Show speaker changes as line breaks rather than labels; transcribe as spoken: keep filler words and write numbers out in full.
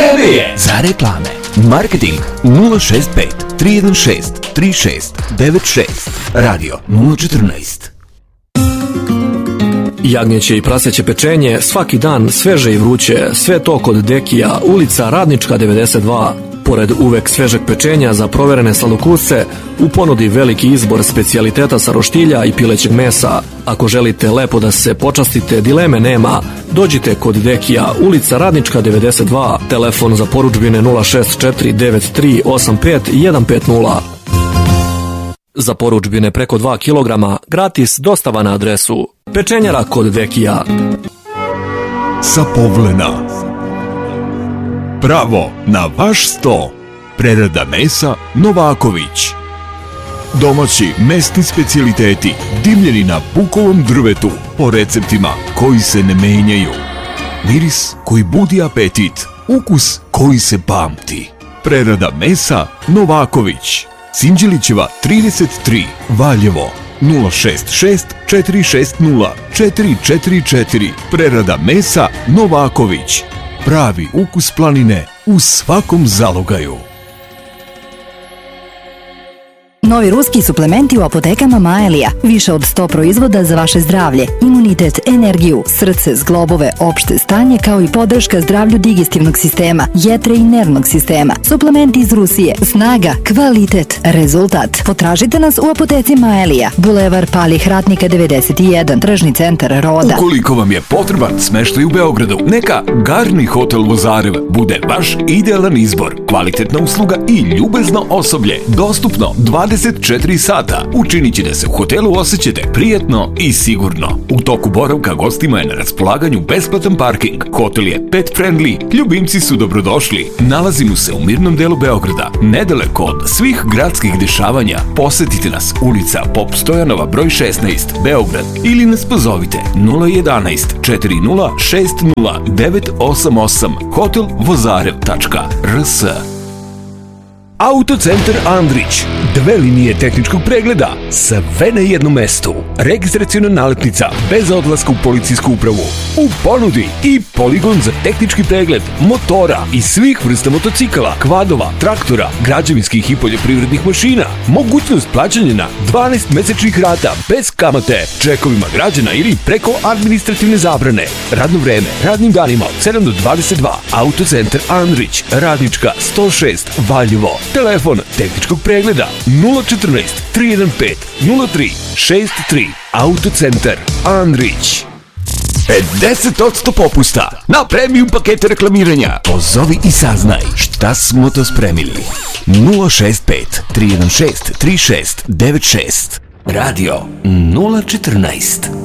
Vreme je za reklame. Marketing nula šest pet tri jedan šest tri šest devet šest. Radio nula četrnaest.
Jagnjeće i praseće pečenje, svaki dan sveže i vruće, sve to kod Dekija, ulica Radnička devedeset dva. Pored uvek svežeg pečenja za proverene sladokusce, u ponudi veliki izbor specijaliteta sa roštilja i pilećeg mesa. Ako želite lepo da se počastite, dileme nema. Dođite kod Dekija, ulica Radnička devedeset dva, telefon za porudžbine nula šest četiri devet tri osam pet jedan pet nula. Za porudžbine preko dva kilograma, gratis dostava na adresu Pečenjara kod Dekija.
Sa Povlena. Pravo na vaš sto. Prerada mesa Novaković. Domaći mesni specijaliteti dimljeni na bukovom drvetu po receptima koji se ne menjaju. Miris koji budi apetit, ukus koji se pamti. Prerada mesa Novaković. Sinđelićeva trideset tri, Valjevo. nula šest šest četiri šest nula četiri četiri četiri. Prerada mesa Novaković. Pravi ukus planine u svakom zalogaju.
Novi ruski suplementi u apotekama Maelija. Više od sto proizvoda za vaše zdravlje, imunitet, energiju, srce, zglobove, opšte stanje kao i podrška zdravlju digestivnog sistema, jetre i nervnog sistema. Suplementi iz Rusije. Snaga, kvalitet, rezultat. Potražite nas u apoteci Maelija. Bulevar Palih Ratnika devedeset jedan, tržni centar Roda.
Ukoliko vam je potreban smeštaj u Beogradu, neka Garni hotel Vozarev bude vaš idealan izbor. Kvalitetna usluga i ljubezno osoblje. Dostupno dvadeset četiri sata. Učinit će da se u hotelu osjećate prijatno i sigurno. U toku boravka gostima je na raspolaganju besplatan parking. Hotel je pet friendly, ljubimci su dobrodošli. Nalazimo se u mirnom delu Beograda, nedaleko od svih gradskih dešavanja. Posetite nas, ulica Pop Stojanova broj šesnaest, Beograd, ili nas pozovite nula jedan jedan četiri nula šest nula devet osam osam hotel vozarev tačka r s.
Autocentar Andrić. Dve linije tehničkog pregleda, sve na jednom mestu. Registraciona nalepnica bez odlaska u policijsku upravu. U ponudi i poligon za tehnički pregled motora i svih vrsta motocikala, kvadova, traktora, građevinskih i poljoprivrednih mašina. Mogućnost plaćanja na dvanaest mesečnih rata bez kamate, čekovima građana ili preko administrativne zabrane. Radno vreme radnim danima od sedam do dvadeset dva. Autocentar Andrić, Radnička sto šest, Valjevo. Telefon tehničkog pregleda nula četrnaest tri jedan pet nula tri šest tri. Autocentar Andrić. pedeset posto popusta na premium pakete reklamiranja. Pozovi i saznaj šta smo to spremili. nula šest pet tri jedan šest tri šest devet šest. Radio nula četrnaest.